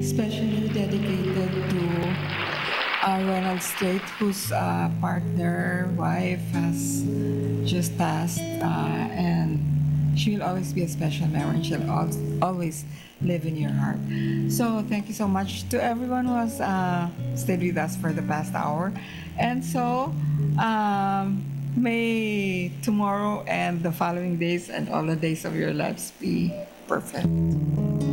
especially dedicated to Ronald Strait, whose partner, wife has just passed, and she will always be a special memory, and she'll always live in your heart. So thank you so much to everyone who has stayed with us for the past hour. And so may tomorrow and the following days and all the days of your lives be perfect.